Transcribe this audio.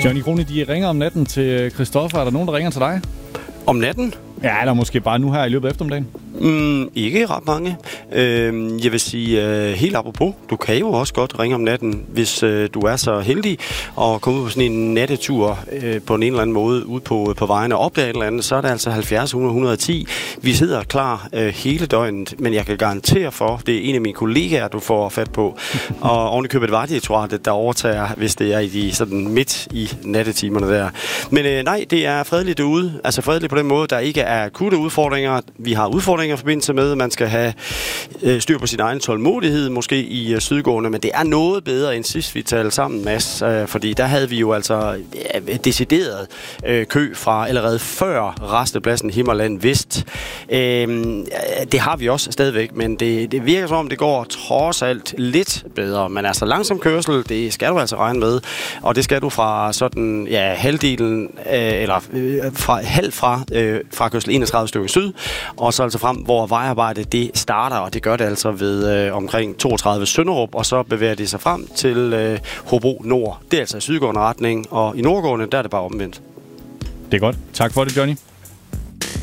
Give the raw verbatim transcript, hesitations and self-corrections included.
Johnny Krone, de ringer om natten til Christoffer. Er der nogen, der ringer til dig? Om natten? Ja, eller måske bare nu her i løbet af eftermiddagen. Mm, ikke ret mange. Øh, jeg vil sige, øh, helt apropos, du kan jo også godt ringe om natten, hvis øh, du er så heldig og komme ud på sådan en nattetur øh, på en eller anden måde ud på, på vejene og opdage et eller andet, så er det altså halvfjerds hundrede et hundrede og ti. Vi sidder klar øh, hele døgnet, men jeg kan garantere for, det er en af mine kollegaer, du får fat på, og oven i købet Vejdirektoratet, der overtager, hvis det er i de sådan midt i nattetimerne der. Men øh, nej, det er fredeligt derude, altså fredeligt på den måde, der ikke er akutte udfordringer. Vi har udfordringer i forbindelse med, at man skal have øh, styr på sin egen tålmodighed, måske i øh, sydgående, men det er noget bedre end sidst vi talte sammen, Mads, øh, fordi der havde vi jo altså øh, decideret øh, kø fra allerede før rastepladsen Himmerland Vest. Øh, det har vi også stadigvæk, men det, det virker som om, det går trods alt lidt bedre, men altså langsom kørsel, det skal du altså regne med, og det skal du fra sådan, ja, halvdelen, øh, eller øh, fra halv fra, øh, fra kørsel enogtredive stykker syd, og så altså frem, hvor vejarbejdet det starter, og det gør det altså ved øh, omkring toogtredive Sønderup, og så bevæger det sig frem til øh, Hobro Nord. Det er altså i sydgående retning, og i nordgående, der er det bare omvendt. Det er godt. Tak for det, Johnny.